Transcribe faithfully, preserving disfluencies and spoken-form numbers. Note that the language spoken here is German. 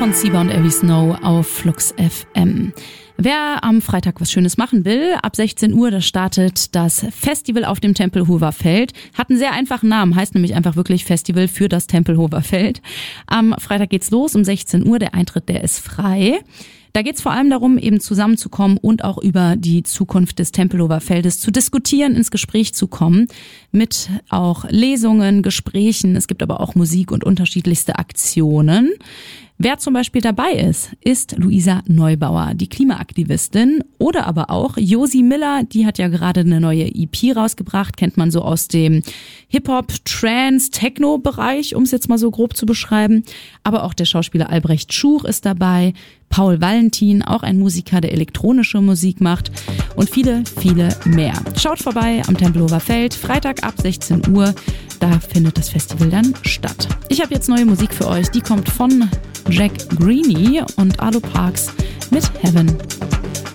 von Sieber und Abby Snow auf Flux F M. Wer am Freitag was Schönes machen will, ab sechzehn Uhr, da startet das Festival auf dem Tempelhofer Feld. Hat einen sehr einfachen Namen, heißt nämlich einfach wirklich Festival für das Tempelhofer Feld. Am Freitag geht's los um sechzehn Uhr, der Eintritt, der ist frei. Da geht's vor allem darum, eben zusammenzukommen und auch über die Zukunft des Tempelhofer Feldes zu diskutieren, ins Gespräch zu kommen, mit auch Lesungen, Gesprächen. Es gibt aber auch Musik und unterschiedlichste Aktionen. Wer zum Beispiel dabei ist, ist Luisa Neubauer, die Klimaaktivistin, oder aber auch Josi Miller, die hat ja gerade eine neue E P rausgebracht, kennt man so aus dem Hip-Hop, Trance, Techno-Bereich, um es jetzt mal so grob zu beschreiben. Aber auch der Schauspieler Albrecht Schuch ist dabei, Paul Valentin, auch ein Musiker, der elektronische Musik macht, und viele, viele mehr. Schaut vorbei am Tempelhofer Feld, Freitag ab sechzehn Uhr, da findet das Festival dann statt. Ich habe jetzt neue Musik für euch, die kommt von Jack Greeny und Arlo Parks mit Heaven.